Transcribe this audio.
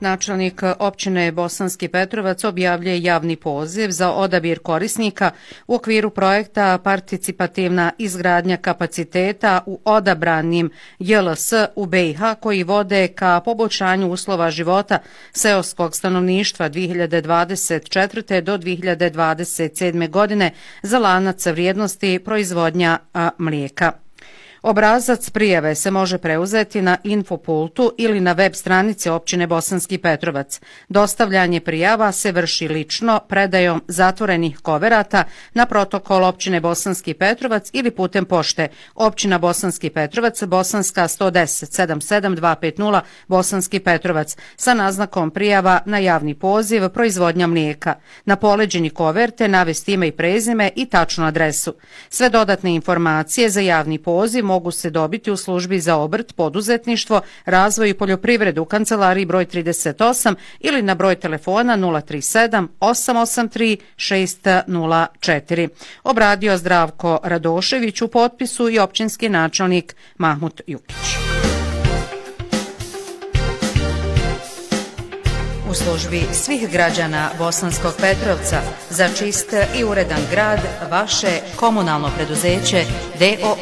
Načelnik općine Bosanski Petrovac objavljuje javni poziv za odabir korisnika u okviru projekta Participativna izgradnja kapaciteta u odabranim JLS u BiH koji vode ka poboljšanju uslova života seoskog stanovništva 2024. do 2027. godine za lanac vrijednosti proizvodnja mlijeka. Obrazac prijave se može preuzeti na infopultu ili na web stranici općine Bosanski Petrovac. Dostavljanje prijava se vrši lično predajom zatvorenih koverata na protokol općine Bosanski Petrovac ili putem pošte općina Bosanski Petrovac, Bosanska 110 77250 Bosanski Petrovac sa naznakom prijava na javni poziv proizvodnja mlijeka. Na poleđini koverte navesti ime i prezime i tačnu adresu. Sve dodatne informacije za javni poziv mogu se dobiti u službi za obrt, poduzetništvo, razvoj i poljoprivredu u kancelariji broj 38 ili na broj telefona 037 883 604. Obradio Zdravko Radošević, u potpisu i općinski načelnik Mahmut Jukić. U službi svih građana Bosanskog Petrovca za čist i uredan grad vaše komunalno preduzeće D.O.O.